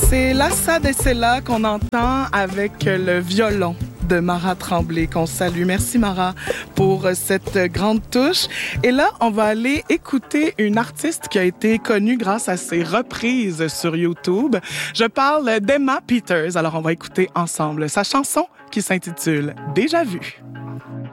C'est Lassa de Sela qu'on entend avec le violon de Mara Tremblay, qu'on salue. Merci Mara pour cette grande touche. Et là, on va aller écouter une artiste qui a été connue grâce à ses reprises sur YouTube. Je parle d'Emma Peters. Alors, on va écouter ensemble sa chanson qui s'intitule « Déjà vu ».